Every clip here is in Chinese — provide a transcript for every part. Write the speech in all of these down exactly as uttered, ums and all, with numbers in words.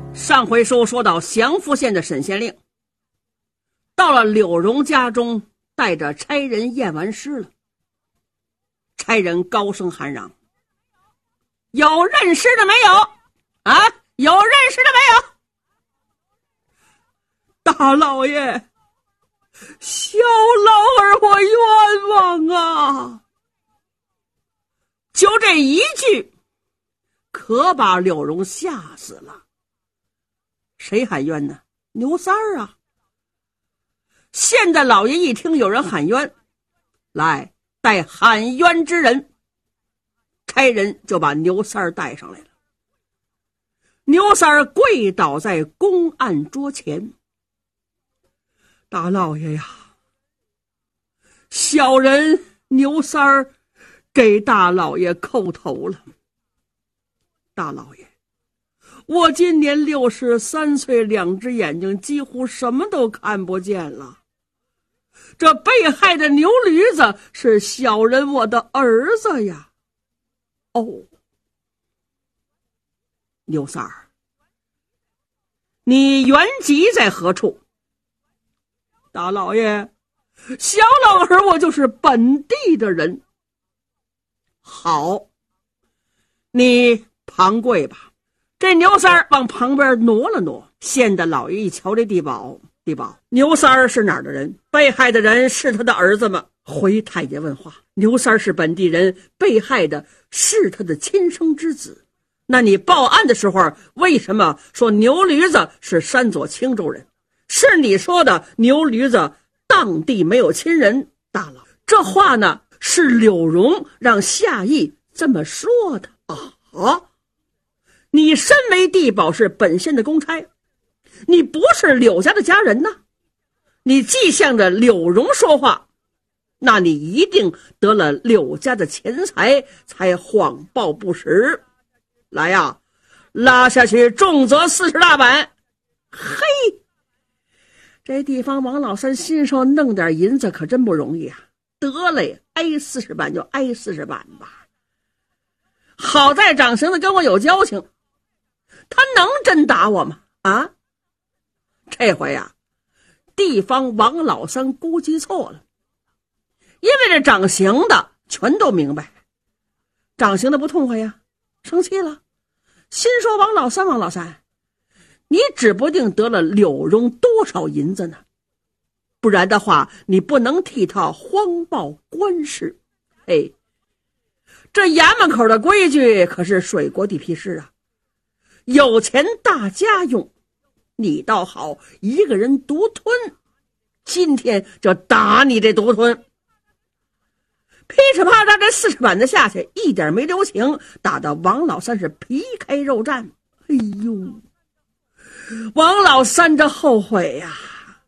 上回书说到祥符县的沈县令到了柳荣家中，带着差人验完尸了。差人高声喊嚷：有认尸的没有啊？有认识的没有？大老爷，小老儿我冤枉啊！就这一句可把柳荣吓死了。谁喊冤呢？牛三儿啊！县的老爷一听有人喊冤，来带喊冤之人，差人就把牛三儿带上来了。牛三儿跪倒在公案桌前：大老爷呀，小人牛三儿给大老爷叩头了。大老爷，我今年六十三岁，两只眼睛几乎什么都看不见了。这被害的牛驴子是小人我的儿子呀。哦，牛三儿，你原籍在何处？大老爷，小老儿我就是本地的人。好，你旁跪吧。这牛三儿往旁边挪了挪，县的老爷一瞧这地保，地保，牛三儿是哪儿的人？被害的人是他的儿子吗？回太监问话。牛三儿是本地人，被害的是他的亲生之子。那你报案的时候为什么说牛驴子是山左青州人？是你说的牛驴子当地没有亲人？大佬，这话呢是柳荣让夏邑这么说的啊。你身为地保，是本县的公差，你不是柳家的家人呢。你既向着柳荣说话，那你一定得了柳家的钱财才谎报不实。来呀，拉下去重则四十大板。嘿，这地方王老三心上弄点银子可真不容易啊。得嘞，挨四十板就挨四十板吧。好在长绳子跟我有交情，他能真打我吗？啊，这回呀、啊，地方王老三估计错了，因为这掌刑的全都明白，掌刑的不痛快呀，生气了，心说王老三，王老三，你指不定得了柳荣多少银子呢，不然的话，你不能替他荒报官事。嘿，这衙门口的规矩可是水国地皮事啊，有钱大家用，你倒好，一个人独吞，今天就打你这独吞。噼里啪啦这四十板子下去，一点没留情，打得王老三是皮开肉绽。哎呦，王老三这后悔呀、啊！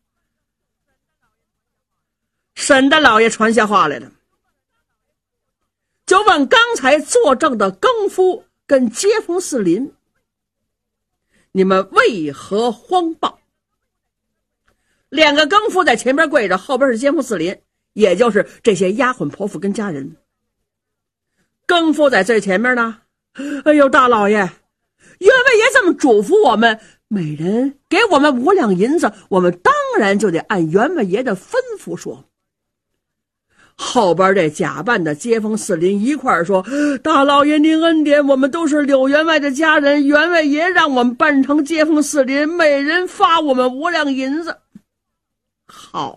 沈大老爷传下话来了，就问刚才作证的更夫跟接风四邻，你们为何荒报？两个更夫在前边跪着，后边是接风四邻，也就是这些丫鬟婆妇跟家人。更夫在最前面呢，哎呦，大老爷，员外爷这么嘱咐我们，每人给我们五两银子，我们当然就得按员外爷的吩咐说。后边这假扮的接风四邻一块说，大老爷您恩典，我们都是柳员外的家人，员外爷让我们扮成接风四邻，每人发我们五两银子。好，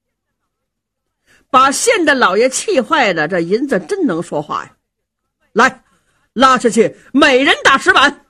把县的老爷气坏了，这银子真能说话呀。来，拉下去，每人打十板。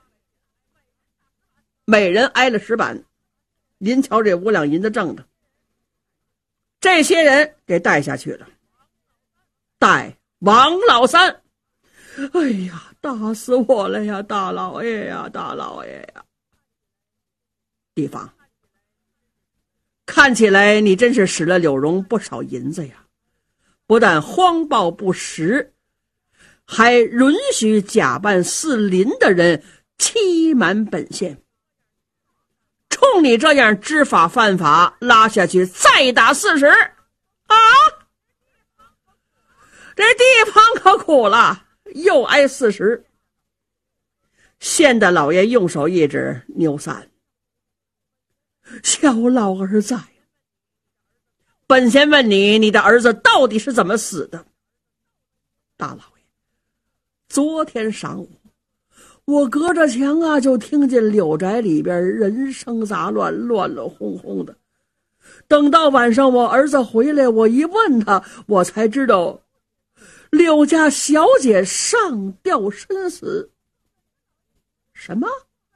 每人挨了十板，您瞧这五两银子挣的。这些人给带下去了，带王老三。哎呀，打死我了呀，大老爷呀，大老爷呀！地方，看起来你真是使了柳荣不少银子呀，不但荒报不实，还允许假扮四邻的人欺瞒本县。冲你这样知法犯法，拉下去再打四十啊！这地方可苦了，又挨四十。 县的老爷用手一指牛三：“小老儿在。本仙问你，你的儿子到底是怎么死的？”大老爷：“昨天上午，我隔着墙啊，就听见柳宅里边人声杂乱，乱乱哄哄的。等到晚上我儿子回来，我一问他，我才知道柳家小姐上吊身死。”什么？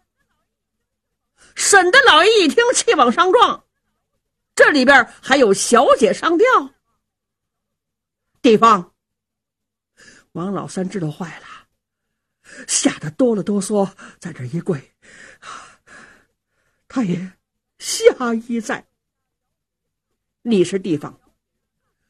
沈的老爷一听，气往上撞，这里边还有小姐上吊？地方王老三知道坏了，吓得哆了哆嗦，在这一跪：“太爷，下一在。”你是地方，